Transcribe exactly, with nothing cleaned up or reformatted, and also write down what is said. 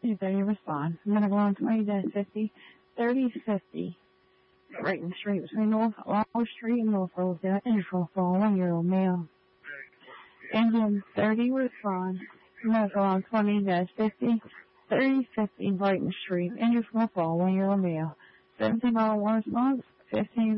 two thirty, respond. I'm going to go on twenty fifty, thirty fifty. Right in the street between North Law Street and North Rosedale. Intro for one-year-old male. Engine thirty, respond. I'm going to go on twenty fifty, thirty fifty, Brighton Street. Engine for one-year-old male. seventeen mile one response, fifteen